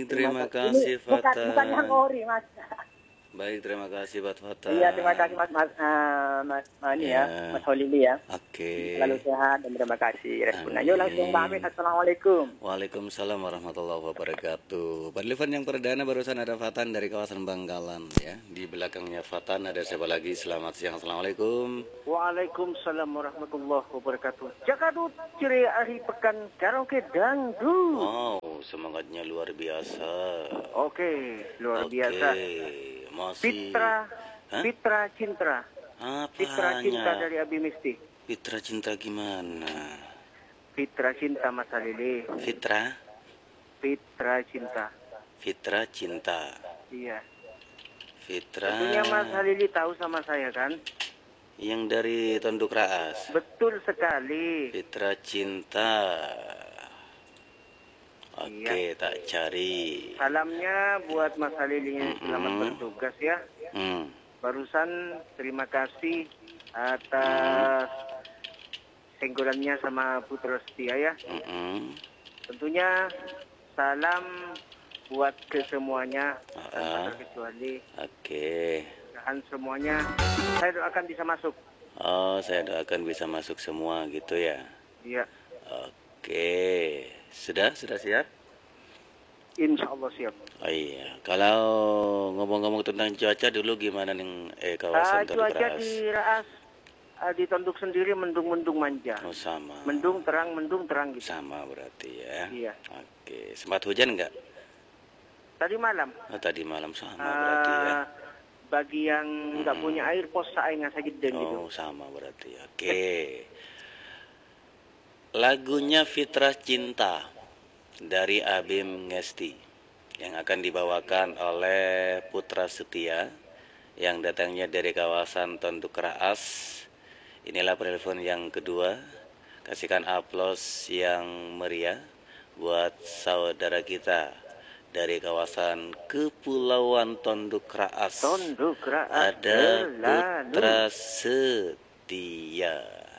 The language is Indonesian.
terima Ini kasih bukan yang Fatan. ori, Mas. Baik, terima kasih buat Iya, terima Fatan. kasih Mas, Mani ya, Ya, Mas Holili ya. Selalu oke. sehat dan terima kasih responnya. Yuk langsung pamit. Amin. Assalamualaikum. Waalaikumsalam warahmatullahi wabarakatuh. Telepon yang perdana barusan ada Fatan dari kawasan Bangkalan ya. Di belakangnya Fatan ada siapa lagi? Selamat siang. Assalamualaikum. Waalaikumsalam warahmatullahi wabarakatuh. Jakadut ciri akhir pekan karaoke dangdut. Wow, semangatnya luar biasa. Oke, luar Oke, biasa. masih. Hah? Fitra Cinta. Fitra Cinta Apanya? dari Abi Misti. Fitra cinta gimana? Fitra Cinta Mas Halili. Fitra? Fitra Cinta. Fitra cinta. Iya. Fitra. Tentunya Mas Halili tahu sama saya kan? Yang dari Tonduk Raas. Betul sekali. Fitra cinta. Oke, Iya. tak cari. Salamnya buat Mas Halili yang selamat bertugas ya. Barusan terima kasih atas senggolannya sama Putra Setia ya. Tentunya salam buat ke semuanya tanpa terkecuali. Oke. Dan semuanya saya doakan bisa masuk. Oh, saya doakan bisa masuk semua gitu ya. Iya. Oke. Sudah siap? Insya Allah siap. Oh iya. Kalau ngomong-ngomong tentang cuaca dulu gimana nih kawasan Tonduk Cuaca Raas? di Raas di Tonduk sendiri mendung-mendung manja. Oh, sama. Mendung terang gitu. Sama berarti ya. Iya. Oke. Sempat hujan nggak? Tadi malam. Oh, tadi malam sama berarti ya. Bagi yang nggak punya air pos aing sakit den gitu. Oh, sama berarti. Oke. Lagunya Fitrah Cinta dari Abim Ngesti yang akan dibawakan oleh Putra Setia yang datangnya dari kawasan Tonduk Raas. Inilah telepon yang kedua. Kasihkan aplaus yang meriah buat saudara kita dari kawasan Kepulauan Tonduk Raas. Tonduk Raas ada Putra Setia.